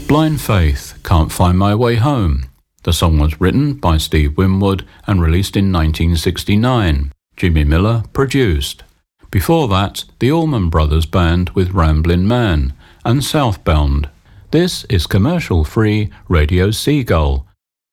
Blind Faith, Can't Find My Way Home. The song was written by Steve Winwood and released in 1969. Jimmy Miller produced. Before that, the Allman Brothers Band with Ramblin' Man and Southbound. This is commercial-free Radio Seagull,